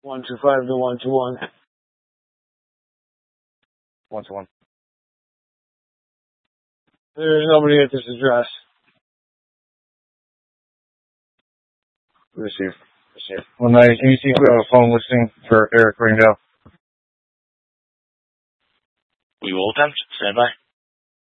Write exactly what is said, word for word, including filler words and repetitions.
one two five to one two one. one two one. There's nobody at this address. Receive. Receive. Well, night. Can you see if we have a phone listing for Eric Ringdale? We will attempt. Stand by.